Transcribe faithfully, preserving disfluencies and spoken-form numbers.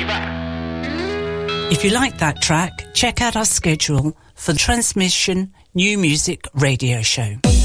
If you like that track, check out our schedule for the Transmission New Music Radio Show.